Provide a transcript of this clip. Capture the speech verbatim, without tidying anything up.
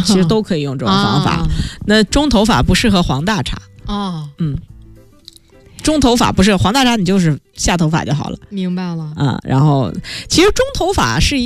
其实都可以用这种方法。啊、那中头发不适合黄大碴哦， 嗯，中头发不是黄大碴，你就是下头发就好了。 明白了啊。然后其实中头发是一